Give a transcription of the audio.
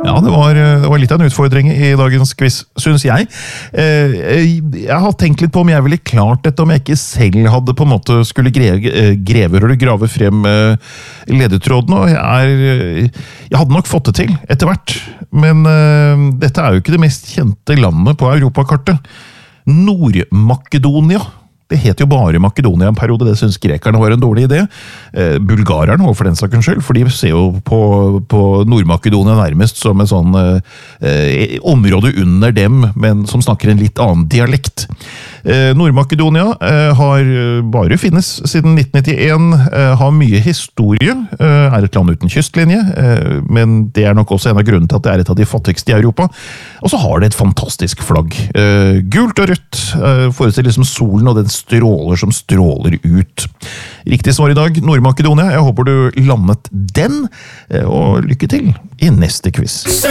Ja, det var litt av en utfordring i dagens quiz, synes jeg. Jeg har tenkt litt på om jeg ville klart dette, om jeg ikke selv hadde på en måte skulle grave frem ledetrådene, og jeg hadde nok fått det til etter hvert. Men dette er jo ikke det mest kjente landet på europakartet. Nord-Makedonia. Det het jo bare Makedonia en periode, det synes grekerne var en dårlig idé. Bulgarerne, og for den sakens skyld, for de ser jo på Nord-Makedonia nærmest som en sånn område under dem, men som snakker en litt annen dialekt. Nord-Makedonia har bare finnes siden 1991, har mye historie, er et land uten kystlinje, men det er nok også en av grunnene til at det er et av de fattigste i Europa. Og så har det et fantastisk flagg. Gult og rødt, forestiller liksom solen og den stråler som stråler ut. Riktig svar i dag, Nord-Makedonia. Jeg håper du landet den, og lykke til i neste quiz.